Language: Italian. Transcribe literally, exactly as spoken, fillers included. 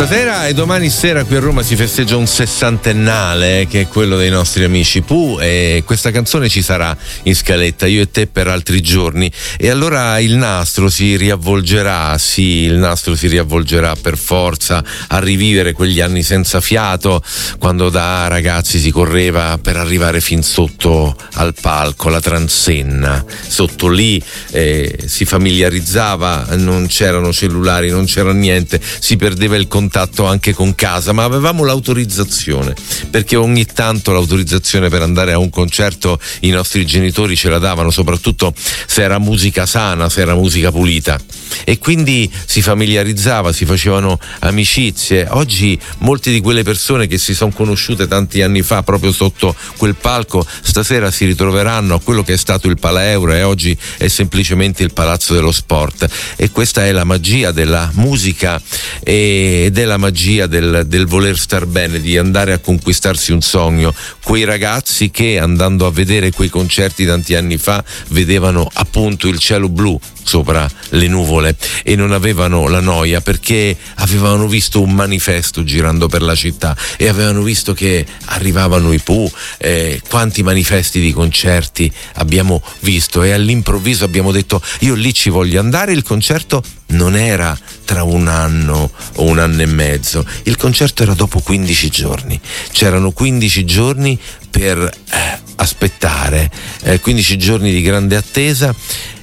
Stasera e domani sera qui a Roma si festeggia un sessantennale, che è quello dei nostri amici Pooh, e questa canzone ci sarà in scaletta, Io e te per altri giorni, e allora il nastro si riavvolgerà, sì, il nastro si riavvolgerà per forza a rivivere quegli anni senza fiato, quando da ragazzi si correva per arrivare fin sotto al palco, la transenna, sotto lì eh, si familiarizzava, non c'erano cellulari, non c'era niente, si perdeva il contatto anche con casa, ma avevamo l'autorizzazione, perché ogni tanto l'autorizzazione per andare a un concerto i nostri genitori ce la davano, soprattutto se era musica sana, se era musica pulita, e quindi si familiarizzava, si facevano amicizie. Oggi molte di quelle persone che si sono conosciute tanti anni fa proprio sotto quel palco stasera si ritroveranno a quello che è stato il Palaeuro, e oggi è semplicemente il Palazzo dello Sport, e questa è la magia della musica e della magia del, del voler star bene, di andare a conquistarsi un sogno. Quei ragazzi che, andando a vedere quei concerti tanti anni fa, vedevano appunto il cielo blu sopra le nuvole e non avevano la noia, perché avevano visto un manifesto girando per la città e avevano visto che arrivavano i Pooh. Eh, quanti manifesti di concerti abbiamo visto, e all'improvviso abbiamo detto io lì ci voglio andare. Il concerto non era tra un anno o un anno e mezzo, il concerto era dopo quindici giorni, c'erano quindici giorni per eh, aspettare, eh, quindici giorni di grande attesa.